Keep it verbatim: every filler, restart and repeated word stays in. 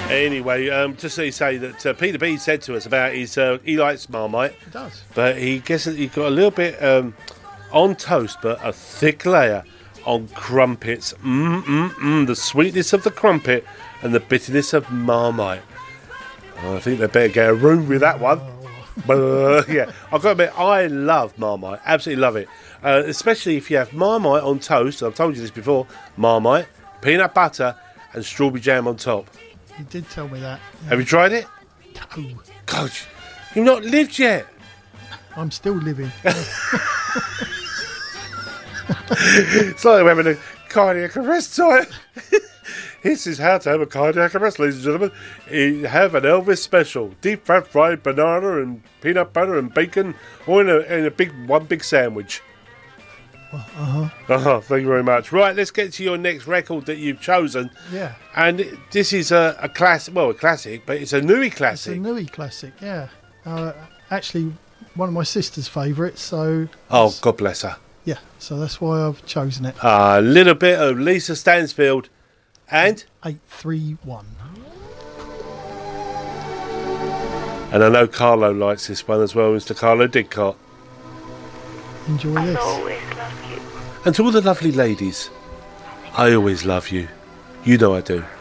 Anyway, um, just so you say that uh, Peter B said to us about his, uh, he likes Marmite. He does. But he guesses he got a little bit um, on toast, but a thick layer on crumpets. Mmm, mmm, mmm. The sweetness of the crumpet and the bitterness of Marmite. Oh, I think they better get a room with that one. But, uh, yeah, I've got to admit, I love Marmite. Absolutely love it. Uh, especially if you have Marmite on toast. I've told you this before. Marmite, peanut butter, and strawberry jam on top. You did tell me that. Yeah. Have you tried it? No. God, you've not lived yet. I'm still living. It's like we're having a cardiac arrest time. This is how to have a cardiac arrest, ladies and gentlemen. You have an Elvis special. Deep fat fried banana and peanut butter and bacon, or in a, in a big one big sandwich. Uh-huh. Uh-huh, thank you very much. Right, let's get to your next record that you've chosen. Yeah. And this is a, a classic, well, a classic, but it's a newie classic. It's a newie classic, yeah. Uh, actually, one of my sister's favourites, so... Oh, God bless her. Yeah, so that's why I've chosen it. A little bit of Lisa Stansfield and... eight three one. And I know Carlo likes this one as well, Mister Carlo Didcott. Enjoy this. I always love you. And to all the lovely ladies, I always love you. You know I do.